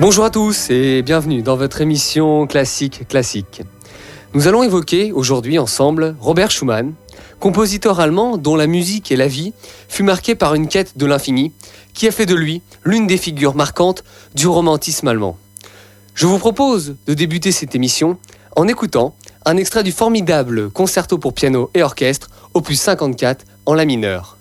Bonjour à tous et bienvenue dans votre émission Classique Classique. Nous allons évoquer aujourd'hui ensemble Robert Schumann, compositeur allemand dont la musique et la vie fut marquée par une quête de l'infini qui a fait de lui l'une des figures marquantes du romantisme allemand. Je vous propose de débuter cette émission en écoutant un extrait du formidable concerto pour piano et orchestre, opus 54 en la mineur.